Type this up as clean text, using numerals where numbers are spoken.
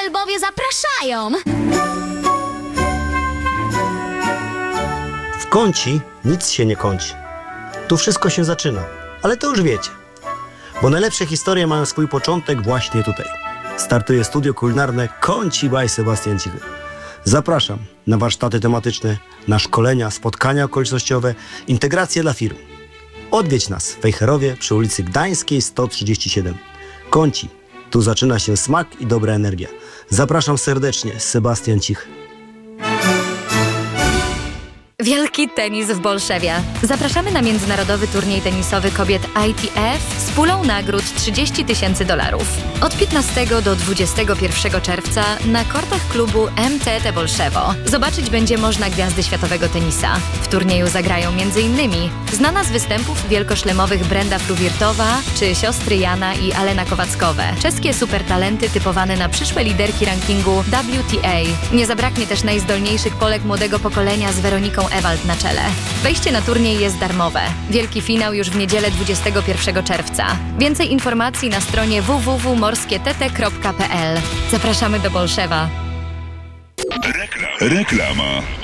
Lbowie zapraszają! W Kąci nic się nie kończy. Tu wszystko się zaczyna, ale to już wiecie. Bo najlepsze historie mają swój początek właśnie tutaj. Startuje studio kulinarne Kąci by Sebastian Cichy. Zapraszam na warsztaty tematyczne, na szkolenia, spotkania okolicznościowe, integracje dla firm. Odwiedź nas w Wejherowie przy ulicy Gdańskiej 137. Kąci. Tu zaczyna się smak i dobra energia. Zapraszam serdecznie, Sebastian Cichy. Wielki tenis w Bolszewie. Zapraszamy na międzynarodowy turniej tenisowy kobiet ITF z pulą nagród $30,000. Od 15 do 21 czerwca na kortach klubu MTT Bolszewo. Zobaczyć będzie można gwiazdy światowego tenisa. W turnieju zagrają m.in. znana z występów wielkoszlemowych Brenda Fruwirtowa czy siostry Jana i Alena Kowackowe. Czeskie supertalenty typowane na przyszłe liderki rankingu WTA. Nie zabraknie też najzdolniejszych Polek młodego pokolenia z Weroniką Ewald na czele. Wejście na turniej jest darmowe. Wielki finał już w niedzielę 21 czerwca. Więcej informacji na stronie www.morskiett.pl. Zapraszamy do Bolszewa. Reklama.